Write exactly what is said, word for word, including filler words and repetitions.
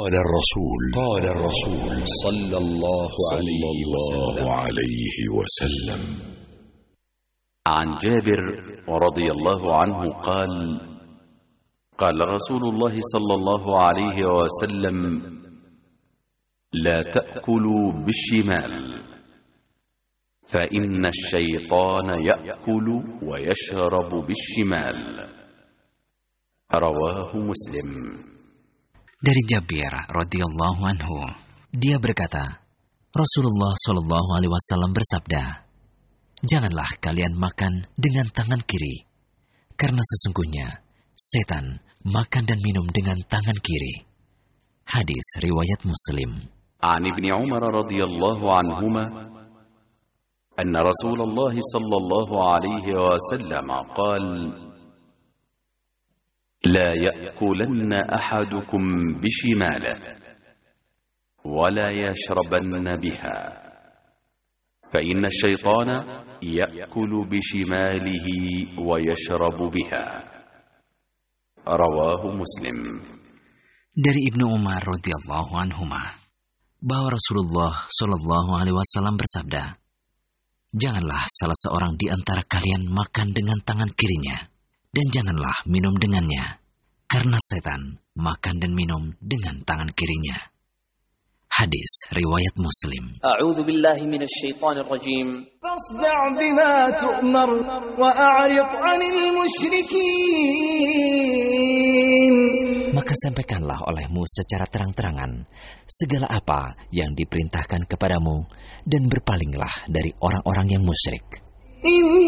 قال الرسول قال الرسول صلى الله عليه وسلم عليه وسلم عن جابر رضي الله عنه قال قال رسول الله صلى الله عليه وسلم لا تأكلوا بالشمال فإن الشيطان يأكل ويشرب بالشمال. رواه مسلم. Dari Jabir radhiyallahu anhu, dia berkata, Rasulullah shallallahu alaihi wasallam bersabda, janganlah kalian makan dengan tangan kiri, karena sesungguhnya setan makan dan minum dengan tangan kiri. Hadis riwayat Muslim. An Ibni Umar radhiyallahu anhuma anna Rasulullah sallallahu alaihi wasallam qala لا يأكلن أحدكم بشماله ولا يشربن بها فإن الشيطان يأكل بشماله ويشرب بها. رواه مسلم. Dari Ibnu Umar radhiyallahu anhuma bahwa Rasulullah shallallahu alaihi wasallam bersabda, janganlah salah seorang di antara kalian makan dengan tangan kirinya, dan janganlah minum dengannya, karena setan makan dan minum dengan tangan kirinya. Hadis riwayat Muslim. A'udzu billahi minasy syaithanir rajim. Fasda' bima tu'mar wa a'rid 'anil musyrikin. Maka sampaikanlah olehmu secara terang-terangan segala apa yang diperintahkan kepadamu dan berpalinglah dari orang-orang yang musyrik.